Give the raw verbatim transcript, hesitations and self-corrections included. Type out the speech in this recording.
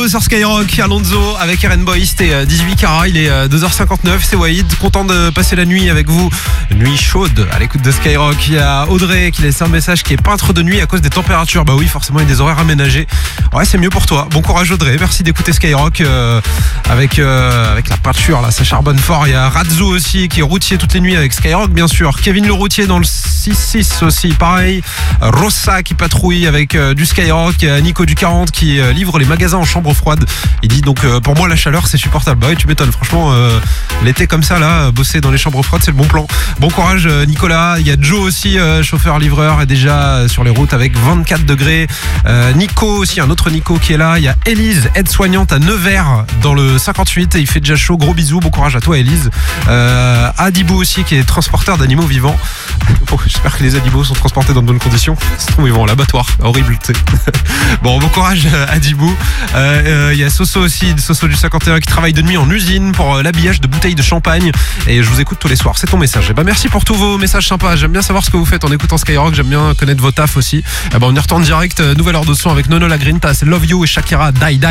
sur Skyrock, Alonso avec Eren Boy, c'était dix-huit carats, il est deux heures cinquante-neuf, c'est Wahid, content de passer la nuit avec vous, nuit chaude à l'écoute de Skyrock. Il y a Audrey qui laisse un message qui est peintre de nuit à cause des températures. Bah oui, forcément il y a des horaires aménagés. Ouais, c'est mieux pour toi, bon courage Audrey, merci d'écouter Skyrock euh, avec, euh, avec la peinture là, ça charbonne fort. Il y a Razzo aussi qui est routier toutes les nuits avec Skyrock bien sûr, Kevin le routier dans le six six aussi pareil, Rossa qui patrouille avec euh, du Skyrock, Nico du quarante qui euh, livre les magasins en chambre froide. Il dit donc euh, pour moi la chaleur c'est supportable. Bah oui, tu m'étonnes, franchement euh, l'été comme ça là, bosser dans les chambres froides c'est le bon plan. Bon courage euh, Nicolas. Il y a Joe aussi, euh, chauffeur livreur, est déjà euh, sur les routes avec vingt-quatre degrés. euh, Nico aussi, un autre Nico qui est là. Il y a Élise, aide-soignante à Nevers dans le cinquante-huit, et il fait déjà chaud, gros bisous, bon courage à toi Élise. euh, Adibou aussi qui est transporteur d'animaux vivants. Bon, j'espère que les Adibou sont transportés dans de bonnes conditions, ça se trouve ils vont à l'abattoir, horrible. Bon, bon courage à Dibou. Il euh, euh, y a Soso aussi, Soso du cinquante et un qui travaille de nuit en usine pour euh, l'habillage de bouteilles de champagne, et je vous écoute tous les soirs, c'est ton message. Et bah merci pour tous vos messages sympas, j'aime bien savoir ce que vous faites en écoutant Skyrock, j'aime bien connaître vos tafs aussi. Et bah on y retourne direct, euh, nouvelle heure de son avec Nono Lagreen, c'est Love You et Shakira Die Die.